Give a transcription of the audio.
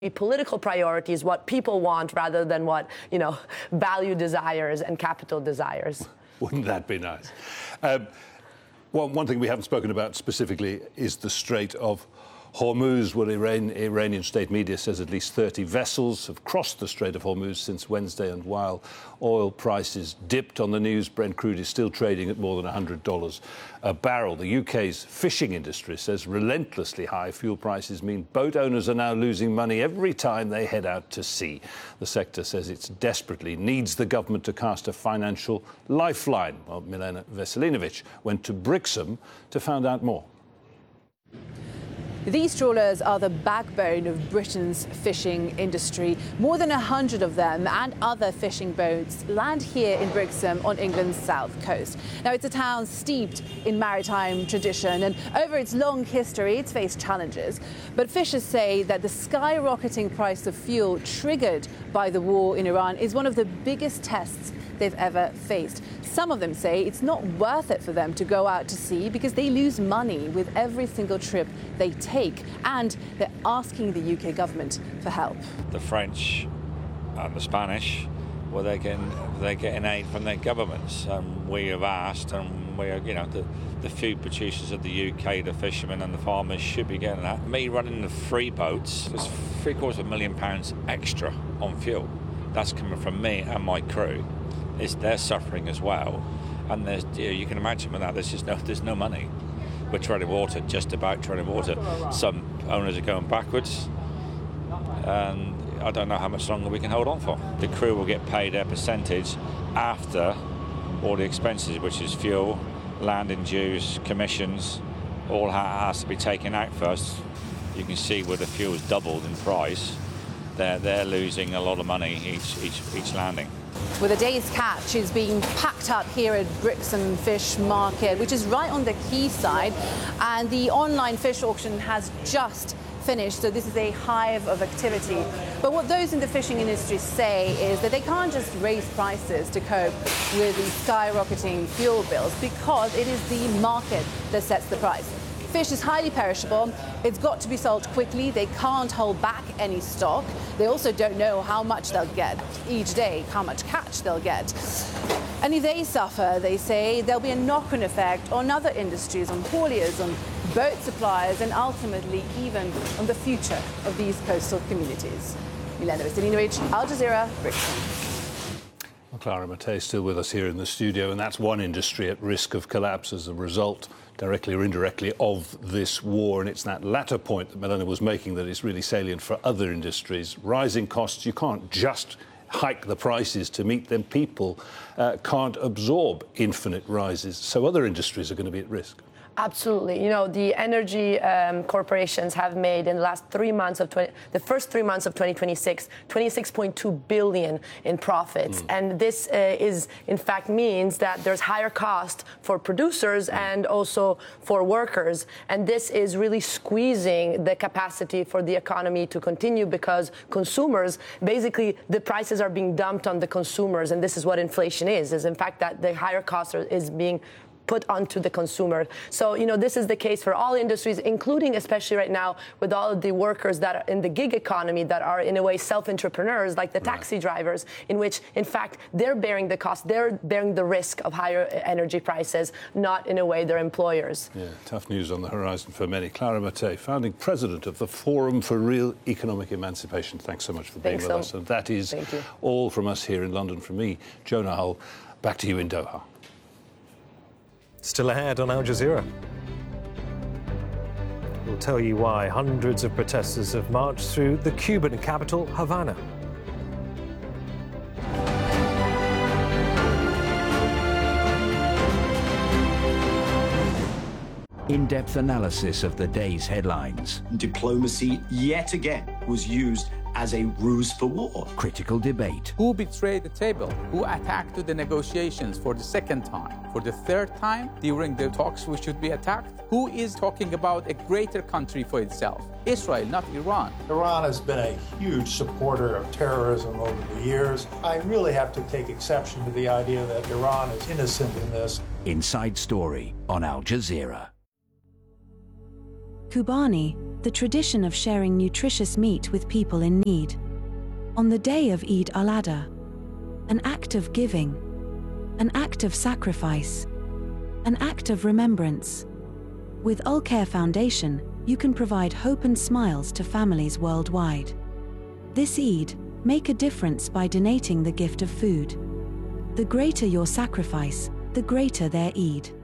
political priorities, what people want, rather than what, value desires and capital desires. Wouldn't that be nice? One thing we haven't spoken about specifically is the Strait of Hormuz, where Iranian state media says at least 30 vessels have crossed the Strait of Hormuz since Wednesday, and while oil prices dipped on the news, Brent crude is still trading at more than $100 a barrel. The UK's fishing industry says relentlessly high fuel prices mean boat owners are now losing money every time they head out to sea. The sector says it desperately needs the government to cast a financial lifeline. Well, Milena Veselinovic went to Brixham to find out more. These trawlers are the backbone of Britain's fishing industry. More than 100 of them and other fishing boats land here in Brixham on England's south coast. Now, it's a town steeped in maritime tradition, and over its long history, it's faced challenges. But fishers say that the skyrocketing price of fuel triggered by the war in Iran is one of the biggest tests they've ever faced. Some of them say it's not worth it for them to go out to sea because they lose money with every single trip they take, and they're asking the UK government for help. The French and the Spanish, well, they're getting aid from their governments. We have asked, and we are, the food producers of the UK, the fishermen and the farmers should be getting that. Me running the free boats, there's £750,000 extra on fuel. That's coming from me and my crew. They're suffering as well, and you can imagine with that there's no money. We're treading water, just about treading water. Some owners are going backwards, and I don't know how much longer we can hold on for. The crew will get paid their percentage after all the expenses, which is fuel, landing dues, commissions, all has to be taken out first. You can see where the fuel's doubled in price. They're losing a lot of money each landing. Well, the day's catch is being packed up here at Brixham Fish Market, which is right on the quayside, and the online fish auction has just finished, so this is a hive of activity. But what those in the fishing industry say is that they can't just raise prices to cope with the skyrocketing fuel bills, because it is the market that sets the price. Fish is highly perishable. It's got to be sold quickly. They can't hold back any stock. They also don't know how much they'll get each day, how much catch they'll get. And if they suffer, they say, there'll be a knock-on effect on other industries, on hauliers, on boat suppliers, and ultimately even on the future of these coastal communities. Milena Veselinovic, Al Jazeera, Brixham. Well, Clara Mattei still with us here in the studio, and that's one industry at risk of collapse as a result, directly or indirectly, of this war. And it's that latter point that Milena was making that is really salient for other industries. Rising costs, you can't just hike the prices to meet them. People can't absorb infinite rises. So other industries are going to be at risk. Absolutely. The energy corporations have made in the last 3 months of the first 3 months of 2026, 26.2 billion in profits. And this in fact means that there's higher cost for producers and also for workers. And this is really squeezing the capacity for the economy to continue, because consumers, basically the prices are being dumped on the consumers. And this is what inflation is in fact that the higher cost is being put onto the consumer. So, this is the case for all industries, including especially right now with all of the workers that are in the gig economy that are in a way self-entrepreneurs, like the taxi drivers, in which, in fact, they're bearing the cost, they're bearing the risk of higher energy prices, not in a way their employers. Yeah, tough news on the horizon for many. Clara Mattei, founding president of the Forum for Real Economic Emancipation. Thanks so much for being with us. And that is all from us here in London. From me, Jonah Hull, back to you in Doha. Still ahead on Al Jazeera. We'll tell you why hundreds of protesters have marched through the Cuban capital, Havana. In-depth analysis of the day's headlines. Diplomacy, yet again, was used as a ruse for war. Critical debate. Who betrayed the table? Who attacked the negotiations for the second time? For the third time during the talks we should be attacked? Who is talking about a greater country for itself? Israel, not Iran. Iran has been a huge supporter of terrorism over the years. I really have to take exception to the idea that Iran is innocent in this. Inside Story on Al Jazeera. Kobani the tradition of sharing nutritious meat with people in need. On the day of Eid al-Adha, an act of giving, an act of sacrifice, an act of remembrance. With Al-Khair Foundation, you can provide hope and smiles to families worldwide. This Eid, make a difference by donating the gift of food. The greater your sacrifice, the greater their Eid.